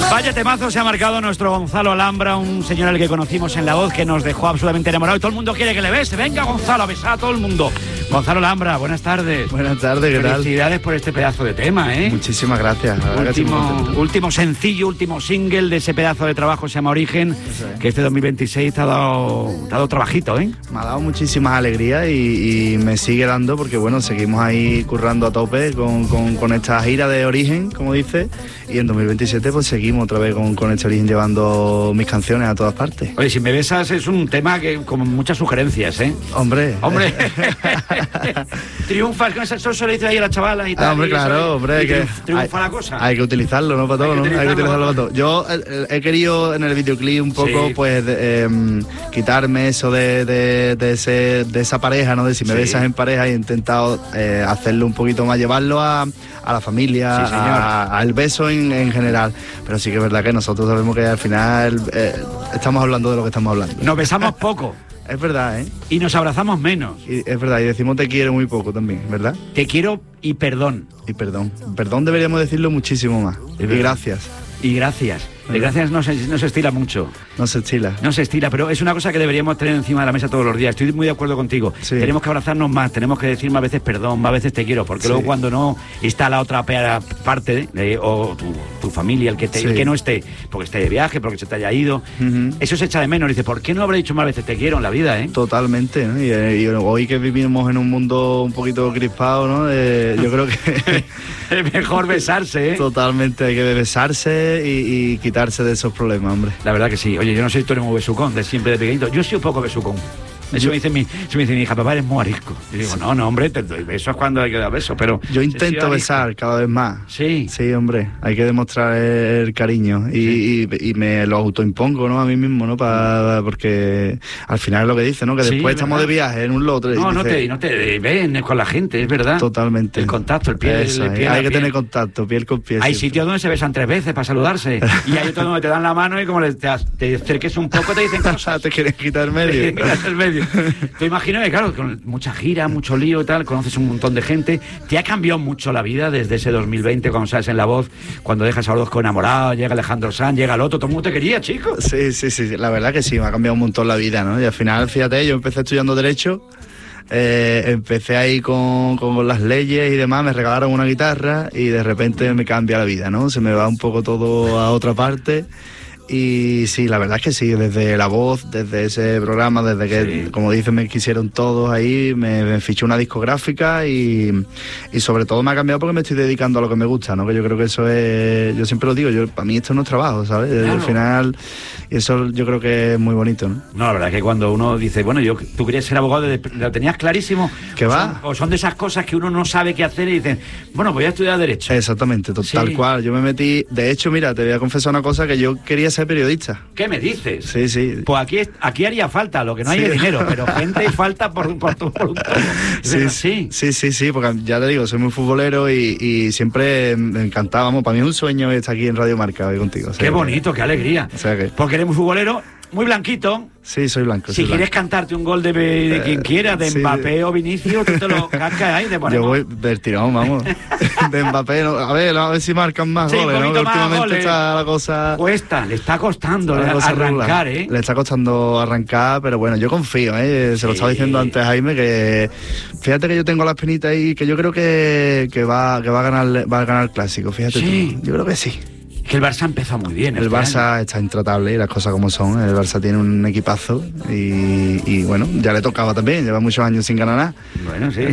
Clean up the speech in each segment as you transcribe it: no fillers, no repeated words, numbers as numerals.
Vaya temazo se ha marcado nuestro Gonzalo Alhambra, un señor al que conocimos en La Voz, que nos dejó absolutamente enamorado y todo el mundo quiere que le bese. Venga, Gonzalo, a besar a todo el mundo. Gonzalo Alhambra, buenas tardes. Buenas tardes, ¿qué tal? Felicidades por este pedazo de tema, ¿eh? Muchísimas gracias. Último sencillo, último single de ese pedazo de trabajo, se llama Origen, que este 2026 te ha dado trabajito, ¿eh? Me ha dado muchísimas alegrías y me sigue dando porque, bueno, seguimos ahí currando a tope con esta gira de Origen, como dice, y en 2027 pues seguimos otra vez con este Origen llevando mis canciones a todas partes. Oye, Si me besas es un tema que con muchas sugerencias, ¿eh? Hombre. Triunfas con eso se le dice ahí a la chavala y tal. Hombre, claro, hombre. Que triunfa la cosa. Hay que utilizarlo, ¿no? Para todo, ¿no? Hay que utilizarlo para todo. Yo he querido en el videoclip un poco, pues, quitarme eso de esa pareja, ¿no? De si me besas en pareja, y he intentado hacerlo un poquito más, llevarlo a la familia, al beso en general. Pero sí que es verdad que nosotros sabemos que al final estamos hablando de lo que estamos hablando. Nos besamos poco. Es verdad, ¿eh? Y nos abrazamos menos. Y es verdad, y decimos te quiero muy poco también, ¿verdad? Te quiero y perdón. Y perdón. Perdón deberíamos decirlo muchísimo más. Y gracias. Y gracias. De gracias no se estila mucho. No se estila. No se estila, pero es una cosa que deberíamos tener encima de la mesa todos los días. Estoy muy de acuerdo contigo. Sí. Tenemos que abrazarnos más, tenemos que decir más veces perdón, más veces te quiero, porque luego cuando no está la otra parte, o tu familia, el que no esté, porque esté de viaje, porque se te haya ido, eso se echa de menos. Dice, ¿por qué no habré dicho más veces te quiero en la vida, eh? Totalmente, ¿no? Y hoy que vivimos en un mundo un poquito crispado, ¿no? Yo creo que es mejor besarse, ¿eh? Totalmente, hay que besarse y quitarse de esos problemas, hombre. La verdad que sí. Oye, yo no soy muy besucón, de siempre de pequeñito. Yo soy un poco besucón. Eso me dice mi hija, papá, eres muy arisco. Y digo, no, hombre, te doy besos cuando hay que dar besos, pero... Yo intento besar cada vez más. Sí. Sí, hombre, hay que demostrar el cariño y me lo autoimpongo, ¿no? A mí mismo, ¿no? Porque al final es lo que dice, ¿no? Que después estamos de viaje en un lote. No te ven con la gente, es verdad. Totalmente. El contacto, el piel. Hay que tener contacto, piel con piel. Hay sitios donde se besan 3 veces para saludarse y hay otros donde te dan la mano y como te acerques un poco te dicen cosas. Te quieren quitar el medio. Te imagino que, claro, con mucha gira, mucho lío y tal, conoces un montón de gente. ¿Te ha cambiado mucho la vida desde ese 2020 cuando sales en La Voz, cuando dejas a Orozco enamorado, llega Alejandro Sanz, llega el otro, todo el mundo te quería, chico? Sí, la verdad que sí, me ha cambiado un montón la vida, ¿no? Y al final, fíjate, yo empecé estudiando Derecho, empecé ahí con las leyes y demás, me regalaron una guitarra y de repente me cambia la vida, ¿no? Se me va un poco todo a otra parte. Y sí, la verdad es que sí, desde La Voz, desde ese programa, desde que, como dicen, me quisieron todos ahí, me fiché una discográfica y sobre todo me ha cambiado porque me estoy dedicando a lo que me gusta, ¿no? Que yo creo que eso es, yo siempre lo digo, para mí esto no es trabajo, ¿sabes? Claro. Al final, y eso yo creo que es muy bonito, ¿no? No, la verdad es que cuando uno dice, bueno, tú querías ser abogado, ¿lo tenías clarísimo? ¿Qué va? O son de esas cosas que uno no sabe qué hacer y dicen, bueno, voy a estudiar Derecho. Exactamente, tal cual. Yo me metí, de hecho, mira, te voy a confesar una cosa, que yo quería ser periodista. ¿Qué me dices? Sí. Pues aquí haría falta, lo que no hay es dinero, pero gente falta por todo. Sí, porque ya te digo, soy muy futbolero y siempre me encantaba, vamos, para mí es un sueño estar aquí en Radio Marca hoy contigo. Qué bonito, qué alegría. Porque eres muy futbolero, muy blanquito. Sí, soy blanco. Si quieres cantarte un gol de quien quiera, de Mbappé o Vinicius, tú te lo cascas ahí. Yo voy del tirón, vamos. De Mbappé, a ver si marcan más goles, ¿no? Que últimamente está la cosa... Le está costando arrancar, ¿eh? Le está costando arrancar, pero bueno, yo confío, ¿eh? Se lo estaba diciendo antes Jaime, que fíjate que yo tengo la espinita ahí, que yo creo que va a ganar el Clásico, fíjate tú. Yo creo que sí. Que el Barça empezó muy bien. El Barça está intratable y las cosas como son. El Barça tiene un equipazo y bueno, ya le tocaba también. Lleva muchos años sin ganar nada. Bueno, sí.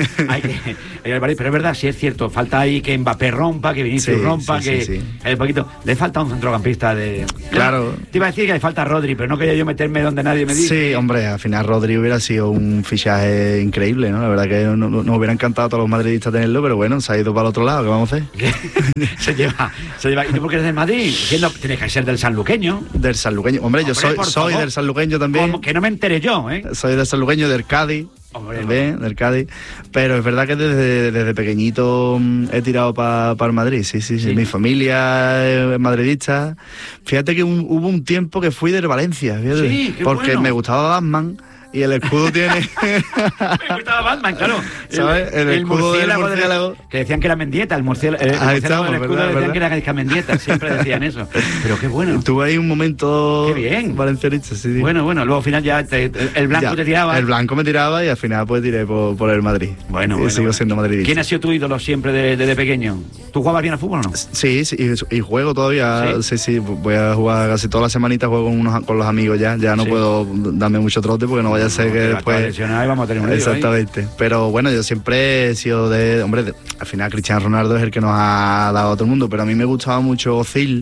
Pero es verdad, sí es cierto. Falta ahí que Mbappé rompa, que Vinicius rompa, que hay un poquito. Le falta un centrocampista de... Claro. Te iba a decir que le falta Rodri, pero no quería yo meterme donde nadie me dice. Sí, hombre, al final Rodri hubiera sido un fichaje increíble, ¿no? La verdad que nos hubiera encantado a todos los madridistas tenerlo, pero bueno, se ha ido para el otro lado. ¿Qué vamos a hacer? se lleva. ¿Y tú por qué eres del Madrid? Tienes que ser del sanluqueño. Del sanluqueño. Hombre, yo soy del sanluqueño también. Como que no me enteré yo, ¿eh? Soy del sanluqueño, del Cádiz. También, del Cádiz. Pero es verdad que desde pequeñito he tirado para el Madrid. Sí. Mi familia es madridista. Fíjate que hubo un tiempo que fui del Valencia, fíjate, porque me gustaba Batman. y el escudo tiene... Me gustaba Batman, claro. ¿Sabes? El escudo del murciélago. Que decían que era Mendieta, el murciélago. Ahí estamos, el escudo ¿verdad? decían que era Mendieta, siempre decían eso. Pero qué bueno. Tuve ahí un momento... Qué bien. Valencianista, sí. Bueno, luego al final ya el blanco te tiraba. El blanco me tiraba y al final pues tiré por el Madrid. Bueno. Sigo siendo madridista. ¿Quién ha sido tu ídolo siempre desde pequeño? ¿Tú jugabas bien al fútbol o no? Sí, y juego todavía. Sí, voy a jugar casi todas las semanitas, juego con los amigos ya. Ya no puedo darme mucho trote porque no vaya a ser que después... Y vamos a tener un lío, exactamente. Pero bueno, yo siempre he sido al final Cristiano Ronaldo es el que nos ha dado a todo el mundo, pero a mí me gustaba mucho Ozil.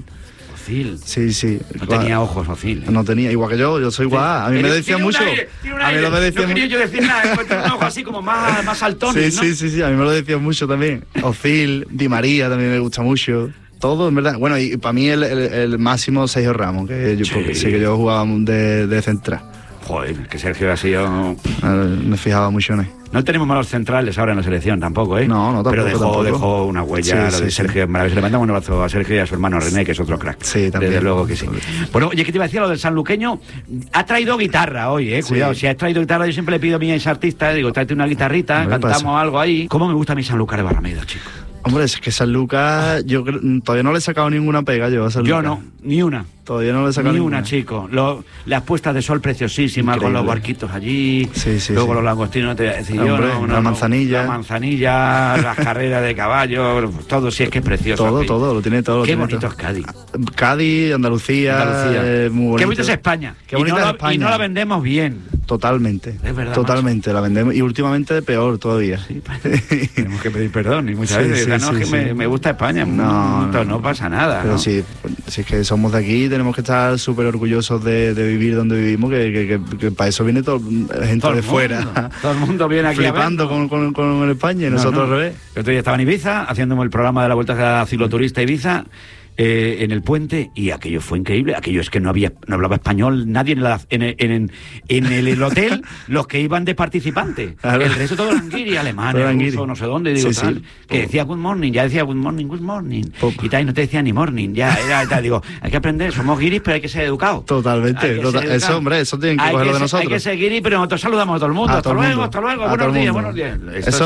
Sí. No tenía ojos, Ozil. No tenía, igual que yo soy guau. A mí me decían mucho. A mí me decían. No quería yo decir nada, un ojo así como más saltón. Sí, a mí me lo decían mucho también. Ozil, Di María también me gusta mucho. Todo, en verdad. Bueno, y para mí el máximo Sergio Ramos, que yo jugaba de central. Joder, que Sergio ha sido... Me fijaba mucho en él. No tenemos malos centrales ahora en la selección tampoco, ¿eh? No, tampoco. Pero dejó una huella, lo de Sergio. Maravilloso. Le mandamos un abrazo a Sergio y a su hermano René, que es otro crack. Sí, también. Desde luego que sí. Bueno, oye, ¿qué te iba a decir lo del sanluqueño? Ha traído guitarra hoy, Cuidado, si has traído guitarra, yo siempre le pido a mis artistas, digo, tráete una guitarrita, cantamos algo ahí. ¿Cómo me gusta a mi Sanlúcar de Barrameda, chico? Hombre, es que San Lucas, yo todavía no le he sacado ninguna pega yo a San Lucas. Yo no, ni una. Todavía no le he sacado ninguna. Ni una, chico. Las puestas de sol preciosísimas, con los barquitos allí. Luego los langostinos, te voy a decir la manzanilla. La manzanilla, las carreras de caballo, todo, sí, es que es precioso. Todo, lo tiene todo. Qué bonito es Cádiz. Cádiz, Andalucía. Muy bonito. Qué bonito es España. Y no la vendemos bien. Totalmente. Es verdad. Totalmente, la vendemos. Y últimamente peor todavía. Sí, tenemos que pedir perdón y muchas veces. Me gusta España. No pasa nada. Pero si es que somos de aquí, tenemos que estar súper orgullosos de vivir donde vivimos, que para eso viene gente de fuera. Todo el mundo viene aquí flipando con España y nosotros al revés. El otro día estaba en Ibiza, haciendo el programa de la Vuelta a Cicloturista Ibiza, en el puente, y aquello fue increíble. Aquello es que no hablaba español nadie en el hotel, los que iban de participantes. Claro. El resto todo eran guiri, alemanes, ruso, no sé dónde, digo, que decía good morning, ya decía good morning. Y tal, y no te decía ni morning, ya era tal, digo, hay que aprender, somos guiris, pero hay que ser educados. Totalmente, eso, hombre, eso tienen que cogerlo de nosotros. Hay que ser guiris, pero nosotros saludamos a todo el mundo. Hasta luego, buenos días.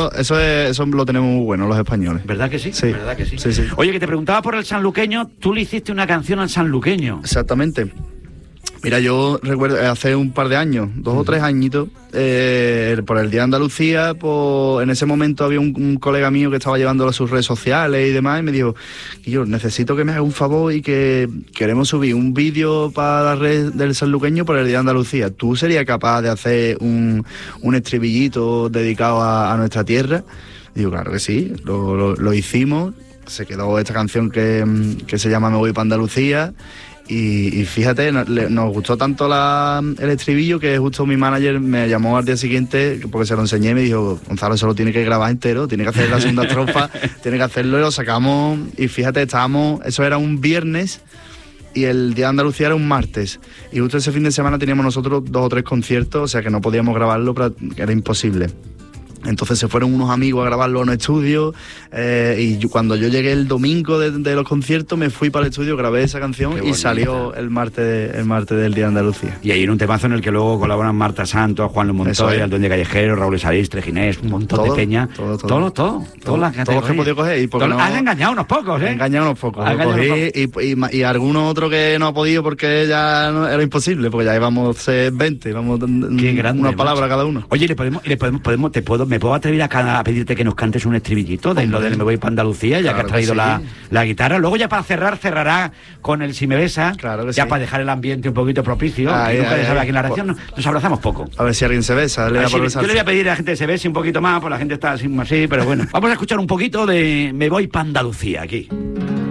Eso lo tenemos muy bueno los españoles. ¿Verdad que sí? Sí. ¿Verdad que sí? Sí. Oye, que te preguntaba por el sanluqueño. Tú le hiciste una canción al sanluqueño. Exactamente. Mira, yo recuerdo hace un par de años, 2 o 3 añitos, por el Día de Andalucía, en ese momento había un colega mío que estaba llevándolo a sus redes sociales y demás, y me dijo, yo necesito que me haga un favor y que queremos subir un vídeo para la red del sanluqueño por el Día de Andalucía. ¿Tú serías capaz de hacer un estribillito dedicado a nuestra tierra? Y digo, claro que sí, lo hicimos. Se quedó esta canción que se llama Me voy para Andalucía y fíjate, nos gustó tanto el estribillo que justo mi manager me llamó al día siguiente porque se lo enseñé y me dijo, Gonzalo, eso lo tiene que grabar entero, tiene que hacer la segunda estrofa, tiene que hacerlo, y lo sacamos. Y fíjate, eso era un viernes y el Día de Andalucía era un martes, y justo ese fin de semana teníamos nosotros 2 o 3 conciertos, o sea que no podíamos grabarlo, pero era imposible. Entonces se fueron unos amigos a grabarlo en un estudio, y cuando yo llegué el domingo de los conciertos me fui para el estudio, grabé esa canción y salió el martes del Día de Andalucía. Y ahí en un temazo en el que luego colaboran Marta Santos, Juan Luis Montoya, el Duende Callejero, Raúl Salistre, Ginés, un montón de peña. Todos las categorías. Todos que he podido coger. Has engañado unos pocos, He engañado unos pocos. Y alguno otro que no ha podido porque ya no, era imposible, porque ya íbamos 20, íbamos una palabra cada uno. Oye, ¿me puedo atrever a pedirte que nos cantes un estribillito de lo del Me voy para Andalucía, ya claro que has traído la guitarra? Luego ya para cerrará con el Si me besa, ya para dejar el ambiente un poquito propicio, que nunca se sabe aquí en la reacción, nos abrazamos poco. A ver si alguien se besa. Yo le voy a pedir a la gente que se bese un poquito más, pues la gente está así, pero bueno. Vamos a escuchar un poquito de Me voy para Andalucía aquí.